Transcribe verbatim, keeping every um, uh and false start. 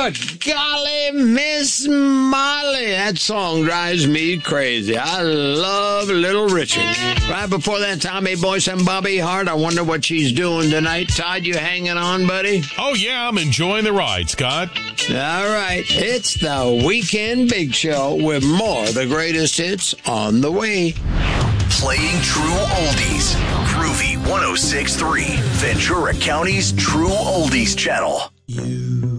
Good golly, Miss Molly. That song drives me crazy. I love Little Richard. Right before that, Tommy Boyce and Bobby Hart. I wonder what she's doing tonight. Todd, you hanging on, buddy? Oh, yeah, I'm enjoying the ride, Scott. All right. It's the Weekend Big Show with more of the greatest hits on the way. Playing true oldies. Groovy one oh six point three, Ventura County's True Oldies channel. You